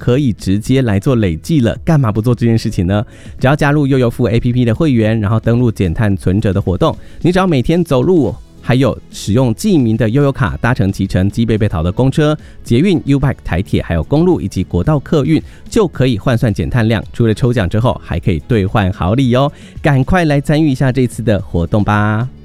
可以直接来做累计了，干嘛不做这件事情呢？只要加入悠游付 APP 的会员，然后登录减碳存折的活动，你只要每天走路，还有使用记名的悠游卡搭乘骑乘基北北桃的公车、捷运、U-Bike、台铁，还有公路以及国道客运，就可以换算减碳量。除了抽奖之后，还可以兑换好礼哦！赶快来参与一下这次的活动吧！